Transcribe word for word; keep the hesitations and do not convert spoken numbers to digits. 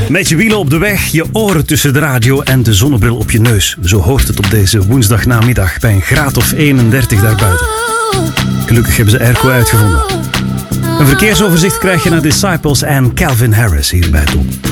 Met je wielen op de weg, je oren tussen de radio en de zonnebril op je neus. Zo hoort het op deze woensdagnamiddag bij een graad of eenendertig daarbuiten. Gelukkig hebben ze airco uitgevonden. Een verkeersoverzicht krijg je naar Disciples en Calvin Harris hier bij Top.